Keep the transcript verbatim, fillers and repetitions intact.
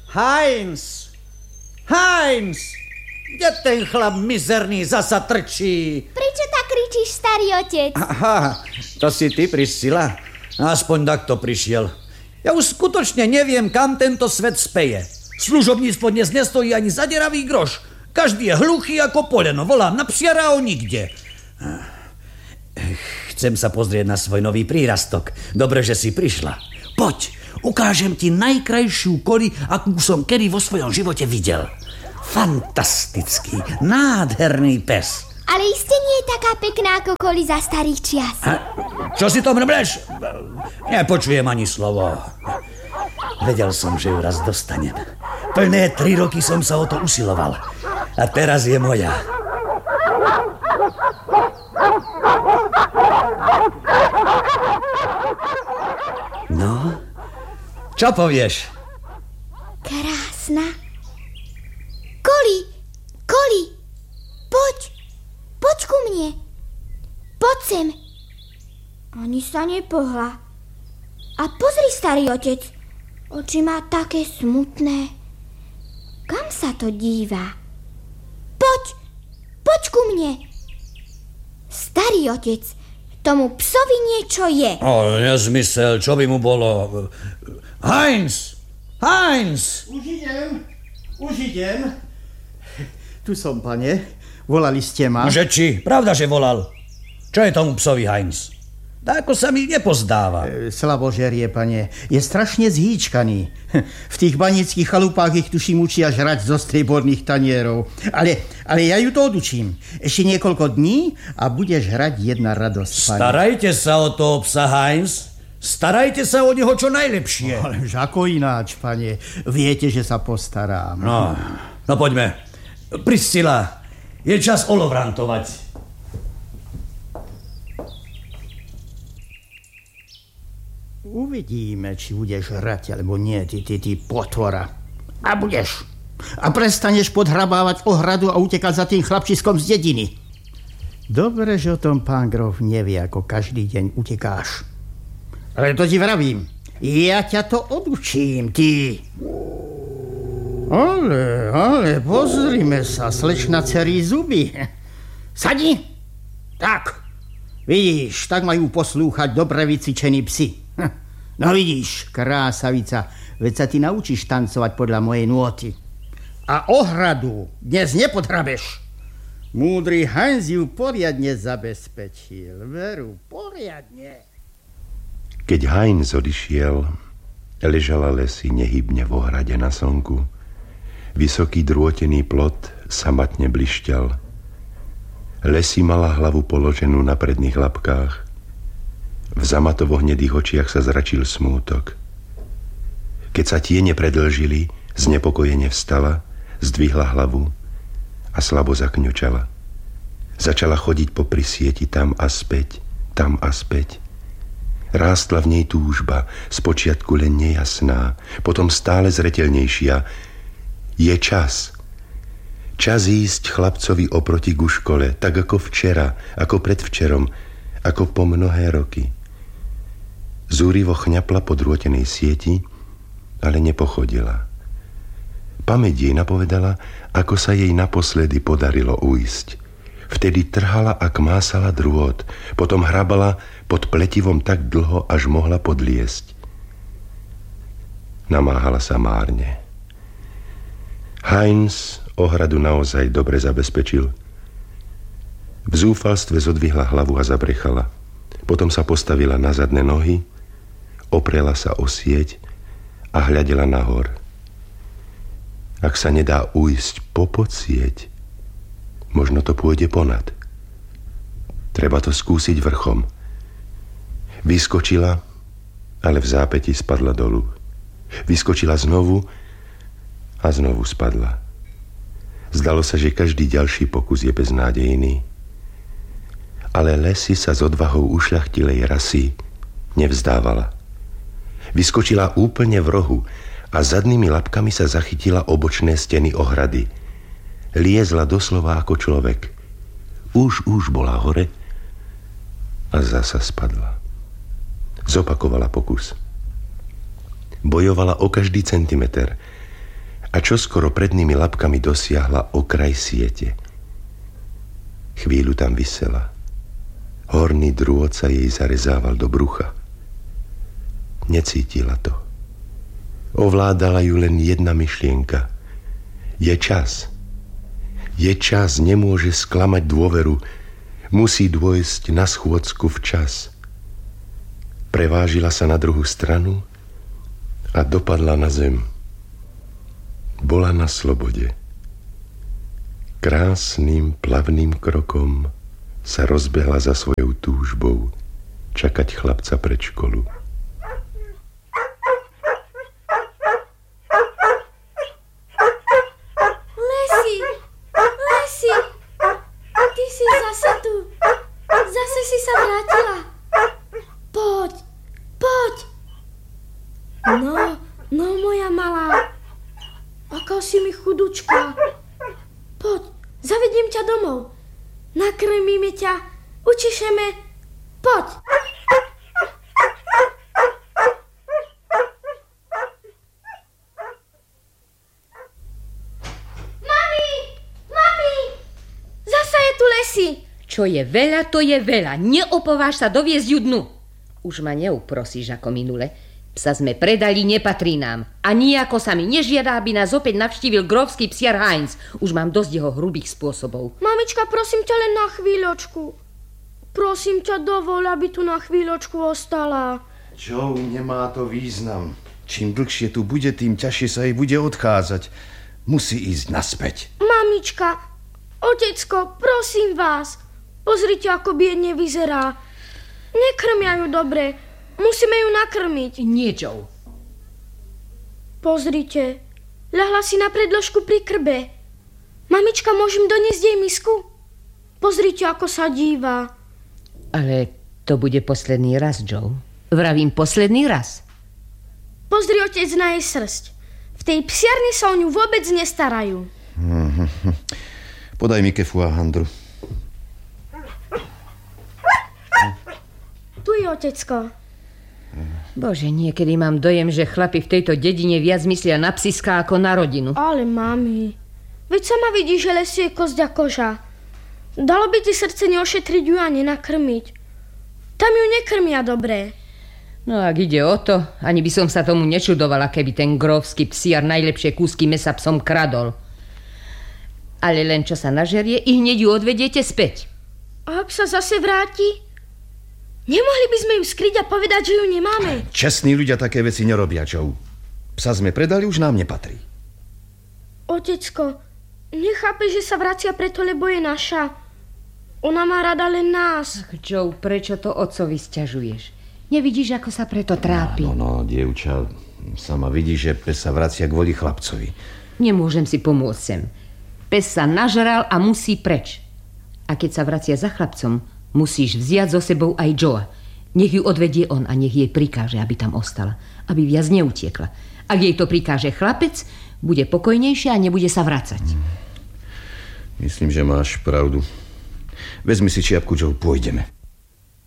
Heinz! Heinz! Kde ten chlap mizerný zasa trčí? Prečo tak kričíš, starý otec? Aha, to si ty, Priscila? Aspoň takto prišiel. Ja už skutočne neviem, kam tento svet speje. Služobníctvo dnes nestojí ani zaderavý groš. Každý je hluchý ako poleno. Volám na psiara, o nikde. Chcem sa pozrieť na svoj nový prírastok. Dobre, že si prišla. Poď, ukážem ti najkrajšiu koli, akú som kedy vo svojom živote videl. Fantastický, nádherný pes. Ale iste nie je taká pekná ako koli za starých čias. A, čo si to mrbleš? Nepočujem ani slovo. Vedel som, že ju raz dostanem. Plné tri roky som sa o to usiloval. A teraz je moja. No, čo povieš? Krásna. Koli, Koli, poď, poď ku mne. Poď sem. Ani sa nepohla. A pozri, starý otec, oči má také smutné. Kam sa to díva? Poď, poď ku mne. Starý otec, tomu psovi niečo je. O, nezmysel, čo by mu bolo? Heinz! Heinz! Už idem, už idem. Tu som, pane. Volali ste ma? Že či? Pravda, že volal. Čo je tomu psovi, Heinz? Tako sa mi nepozdáva. E, slabožerie, pane. Je strašne zhýčkaný. V tých banických chalupách ich tuším učia žrať zo strieborných tanierov. Ale, ale ja ju to odučím. Ešte niekoľko dní a budeš hrať jedna radosť, pane. Starajte sa o toho psa, Heinz. Starajte sa o neho čo najlepšie. Ale ako ináč, pane. Viete, že sa postarám. No, no poďme. Priscila, je čas olovrantovať. Uvidíme, či budeš hrať, alebo nie, ty, ty, ty potvora. A budeš. A prestaneš podhrabávať ohradu a utekať za tým chlapčiskom z dediny. Dobre, že o tom pán grof nevie, ako každý deň utekáš. Ale to ti vravím. Ja ťa to odučím, ty. Ale, ale, pozrime sa, slečna cerí zuby. Sadni? Tak. Vidíš, tak majú poslúchať dobre vycvičení psi. No vidíš, krásavica, veď sa ty naučíš tancovať podľa mojej nôty. A ohradu dnes nepodhrabeš. Múdry Heinz ju poriadne zabezpečil. Veru, poriadne. Keď Heinz odišiel, ležala Lesy nehybne v ohrade na slnku. Vysoký drôtený plot samatne blišťal. Lesy mala hlavu položenú na predných labkách. V zamatovo-hnedých očiach sa zračil smútok. Keď sa tiene predĺžili, znepokojene vstala, zdvihla hlavu a slabo zakňučala. Začala chodiť popri sieti tam a späť, tam a späť. Rástla v nej túžba, spočiatku len nejasná, potom stále zreteľnejšia. Je čas. Čas ísť chlapcovi oproti ku škole, tak ako včera, ako predvčerom, ako po mnohé roky. Zúrivo chňapla po drôtenej sieti, ale nepochodila. Pamäť jej napovedala, ako sa jej naposledy podarilo ujsť. Vtedy trhala a kmásala drôt, potom hrabala pod pletivom tak dlho, až mohla podliesť. Namáhala sa márne. Heinz ohradu naozaj dobre zabezpečil. V zúfalstve zodvihla hlavu a zabrechala. Potom sa postavila na zadné nohy, oprela sa o sieť a hľadela nahor. Ak sa nedá ujsť popod sieť, možno to pôjde ponad. Treba to skúsiť vrchom. Vyskočila, ale v zápäti spadla dolu. Vyskočila znovu a znovu spadla. Zdalo sa, že každý ďalší pokus je beznádejný. Ale Lesy sa s odvahou ušľachtilej rasy nevzdávala. Vyskočila úplne v rohu a zadnými labkami sa zachytila o bočné steny ohrady. Liezla doslova ako človek. Už, už bola hore a zasa spadla. Zopakovala pokus. Bojovala o každý centimeter. a čoskoro prednými labkami dosiahla okraj siete. Chvíľu tam visela. Horný drôt sa jej zarezával do brucha. Necítila to. Ovládala ju len jedna myšlienka. Je čas. Je čas, nemôže sklamať dôveru. Musí dôjsť na schôdzku včas. Prevážila sa na druhú stranu a dopadla na zem. Bola na slobode. Krásnym, plavným krokom sa rozbehla za svojou túžbou čakať chlapca pred školu. Lesi, Lesi, ty si zase tu. Zase si sa vrátila. Poď, poď. No, no moja malá. Aká si mi chudučka. Poď, zavediem ťa domov. Nakrmíme ťa, učišeme. Poď. Mami, mami, zasa je tu Lesi. Čo je veľa, to je veľa. Neopováž sa doviezť ju dnu. Už ma neuprosíš ako minule. Psa sme predali, nepatrí nám. A nijako sa mi nežiada, aby nás opäť navštívil grófsky psiar Heinz. Už mám dosť jeho hrubých spôsobov. Mamička, prosím ťa len na chvíľočku. Prosím ťa, dovol, aby tu na chvíľočku ostala. Joe, nemá to význam. Čím dlhšie tu bude, tým ťažšie sa jej bude odchádzať. Musí ísť naspäť. Mamička, otecko, prosím vás. Pozrite, ako biedne vyzerá. Nekrmia ju dobre. Musíme ju nakrmiť. Nie, Joe. Pozrite, ľahla si na predložku pri krbe. Mamička, môžem doniesť jej misku? Pozrite, ako sa díva. Ale to bude posledný raz, Joe. Vravím posledný raz. Pozri, otec, na jej srsť. V tej psiarni sa o ňu vôbec nestarajú. Podaj mi kefu a handru. Tu je, otecko. Bože, niekedy mám dojem, že chlapi v tejto dedine viac myslia na psiska ako na rodinu. Ale mami, veď sama vidíš, že Lesi je kosť a koža. Dalo by ti srdce neošetriť ju a nenakrmiť. Tam ju nekrmia dobre. No ak ide o to, ani by som sa tomu nečudovala, keby ten grófsky psiar najlepšie kúsky mesa psom kradol. Ale len čo sa nažerie, i hneď ju odvediete späť. A ak sa zase vráti? Nemohli by sme ju skryť a povedať, že ju nemáme? Čestní ľudia také veci nerobia, Joe. Psa sme predali, už nám nepatrí. Otecko, nechápe, že sa vracia preto, lebo je naša. Ona má rada len nás. Ach, Joe, prečo to otcovi sťažuješ? Nevidíš, ako sa preto trápi? No, no, dievča, sama vidí, že pes sa vracia kvôli chlapcovi. Nemôžem si pomôcť sem. Pes sa nažral a musí preč. A keď sa vracia za chlapcom, musíš vziať so sebou aj Joea. Nech ju odvedie on a nech jej prikáže, aby tam ostala. Aby viac neutiekla. Ak jej to prikáže chlapec, bude pokojnejšia a nebude sa vracať. Myslím, že máš pravdu. Vezmi si čiapku, Joe, pôjdeme.